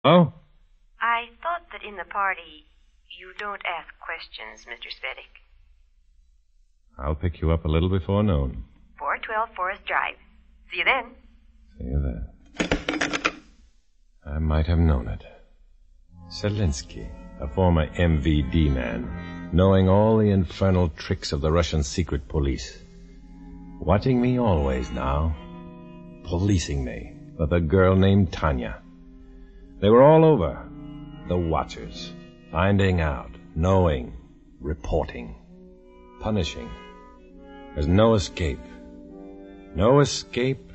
Oh? I thought that in the party you don't ask questions, Mr. Svedek. I'll pick you up a little before noon. 412 Forest Drive. See you then. See you there. I might have known it. Selinsky, a former MVD man, knowing all the infernal tricks of the Russian secret police. Watching me always now. Policing me with a girl named Tanya. They were all over. The watchers. Finding out. Knowing. Reporting. Punishing. There's no escape. No escape